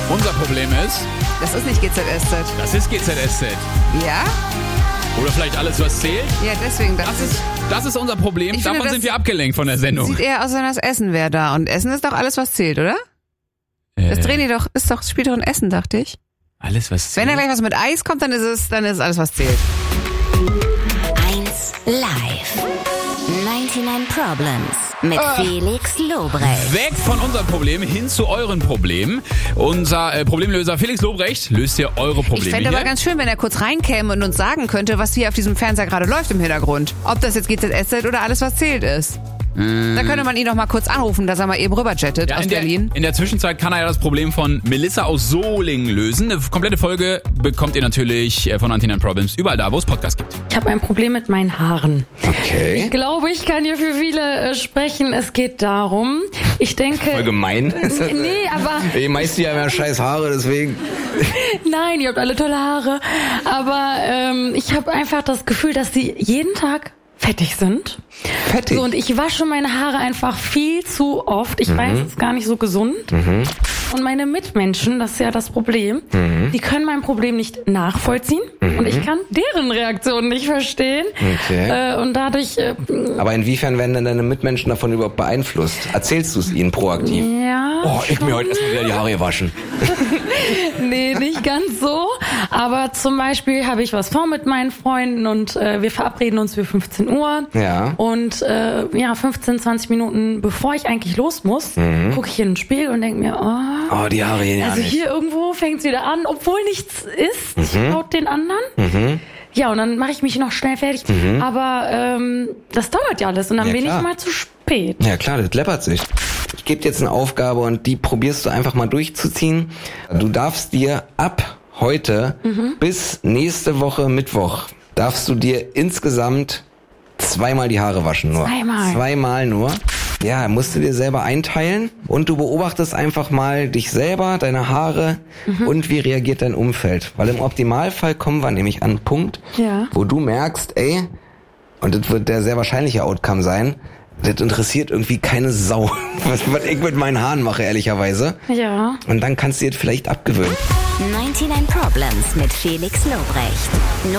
Unser Problem ist... Das ist nicht GZSZ. Das ist GZSZ. Ja? Oder vielleicht alles, was zählt? Ja, deswegen. Das ist unser Problem. Davon sind wir abgelenkt von der Sendung. Sieht eher aus, wenn das Essen wäre da. Und Essen ist doch alles, was zählt, oder? Das drehen die doch, spielt doch ein Essen, dachte ich. Alles, was zählt. Wenn da gleich was mit Eis kommt, dann ist es alles, was zählt. 1 Live. 99 Problems mit Felix Lobrecht. Weg von unserem Problem hin zu euren Problemen. Unser Problemlöser Felix Lobrecht löst hier eure Probleme. Ich fände aber ganz schön, wenn er kurz reinkäme und uns sagen könnte, was hier auf diesem Fernseher gerade läuft im Hintergrund. Ob das jetzt GZSZ oder alles, was zählt ist. Da könnte man ihn noch mal kurz anrufen, dass er mal eben rüberjettet aus Berlin. In der Zwischenzeit kann er ja das Problem von Melissa aus Solingen lösen. Eine komplette Folge bekommt ihr natürlich von 99 Problems überall da, wo es Podcasts gibt. Ich habe ein Problem mit meinen Haaren. Okay. Ich glaube, ich kann hier für viele sprechen. Es geht darum, ich denke... Voll gemein. Nee, aber... Die meisten haben ja scheiß Haare, deswegen... Nein, ihr habt alle tolle Haare. Aber ich habe einfach das Gefühl, dass sie jeden Tag fettig sind. Fettig? So, und ich wasche meine Haare einfach viel zu oft. Ich weiß, es ist gar nicht so gesund. Und meine Mitmenschen, das ist ja das Problem, die können mein Problem nicht nachvollziehen. Und ich kann deren Reaktionen nicht verstehen. Okay. Und dadurch... Aber inwiefern werden denn deine Mitmenschen davon überhaupt beeinflusst? Erzählst du es ihnen proaktiv? Ja. Oh, ich mir heute erstmal wieder die Haare gewaschen. Nee, nicht ganz so. Aber zum Beispiel habe ich was vor mit meinen Freunden und wir verabreden uns für 15 Uhr. Ja. Und 15, 20 Minuten bevor ich eigentlich los muss, gucke ich in den Spiegel und denke mir, Oh, die Haare gehen ja also nicht. hier irgendwo fängt es wieder an, obwohl nichts ist laut den anderen. Ja, und dann mache ich mich noch schnell fertig. Aber das dauert ja alles und dann Ja, bin klar. ich mal zu spät. Ja klar, das läppert sich. Ich gebe dir jetzt eine Aufgabe und die probierst du einfach mal durchzuziehen. Du darfst dir ab heute bis nächste Woche Mittwoch, darfst du dir insgesamt zweimal die Haare waschen nur. Zweimal nur. Ja, musst du dir selber einteilen und du beobachtest einfach mal dich selber, deine Haare und wie reagiert dein Umfeld. Weil im Optimalfall kommen wir nämlich an einen Punkt, wo du merkst, ey, und das wird der sehr wahrscheinliche Outcome sein, das interessiert irgendwie keine Sau, was ich mit meinen Haaren mache, ehrlicherweise. Ja. Und dann kannst du dir das vielleicht abgewöhnen. 99 Problems mit Felix Lobrecht.